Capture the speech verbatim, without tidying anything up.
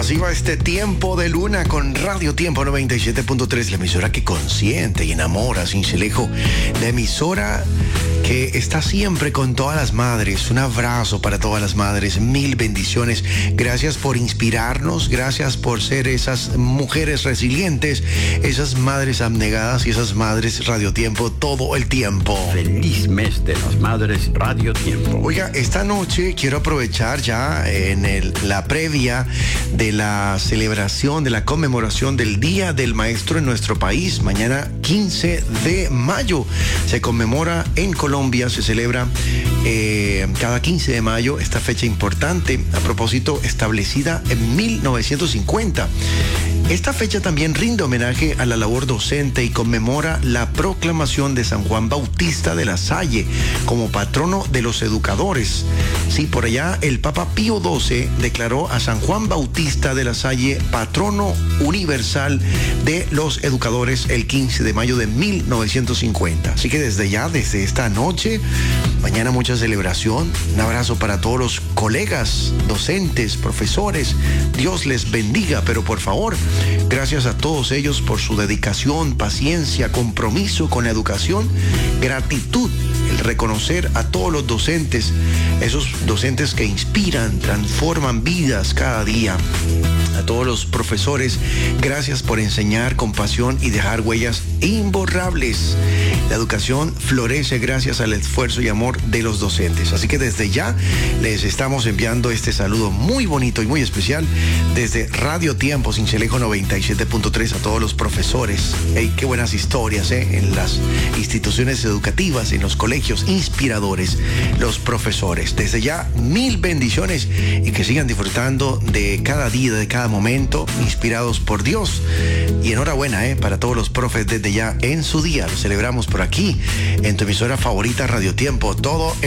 Así va este Tiempo de Luna con Radio Tiempo noventa y siete punto tres, la emisora que consiente y enamora sin celejo, la emisora que está siempre con todas las madres. Un abrazo para todas las madres, mil bendiciones. Gracias por inspirarnos, gracias por ser esas mujeres resilientes, esas madres abnegadas y esas madres Radio Tiempo todo el tiempo. Feliz mes de las madres Radio Tiempo. Oiga, esta noche quiero aprovechar ya en el, la previa de la celebración, de la conmemoración del Día del Maestro en nuestro país. Mañana quince de mayo se conmemora en Colombia. Colombia se celebra eh, cada quince de mayo esta fecha importante, a propósito establecida en mil novecientos cincuenta. Esta fecha también rinde homenaje a la labor docente y conmemora la proclamación de San Juan Bautista de la Salle como patrono de los educadores. Sí, por allá el Papa Pío doce declaró a San Juan Bautista de la Salle patrono universal de los educadores el quince de mayo de mil novecientos cincuenta. Así que desde ya, desde esta noche, mañana mucha celebración. Un abrazo para todos los colegas, docentes, profesores. Dios les bendiga, pero por favor, gracias a todos ellos por su dedicación, paciencia, compromiso con la educación, gratitud, el reconocer a todos los docentes, esos docentes que inspiran, transforman vidas cada día. A todos los profesores, gracias por enseñar con pasión y dejar huellas imborrables. La educación florece gracias al esfuerzo y amor de los docentes. Así que desde ya les estamos enviando este saludo muy bonito y muy especial desde Radio Tiempo Cincelejo noventa y siete punto tres a todos los profesores. Hey, qué buenas historias ¿eh? En las instituciones educativas, en los colegios, inspiradores, los profesores. Desde ya, mil bendiciones y que sigan disfrutando de cada día, de cada momento, inspirados por Dios. Y enhorabuena ¿eh? Para todos los profes desde ya en su día. Lo celebramos por aquí, en tu emisora favorita Radio Tiempo. Todo